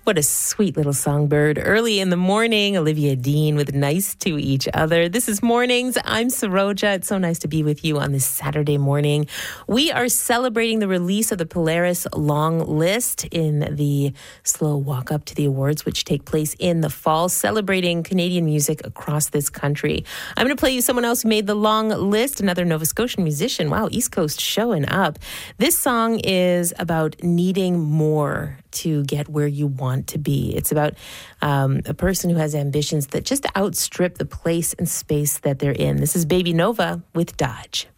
What a sweet little songbird. Early in the morning, Olivia Dean with Nice to Each Other. This is Mornings. I'm Saroja. It's so nice to be with you on this Saturday morning. We are celebrating the release of the Polaris Long List in the slow walk up to the awards, which take place in the fall, celebrating Canadian music across this country. I'm going to play you someone else who made the long list, another Nova Scotian musician. Wow, East Coast showing up. This song is about needing more to get where you want to be. It's about a person who has ambitions that just outstrip the place and space that they're in. This is Baby Nova with Dodge.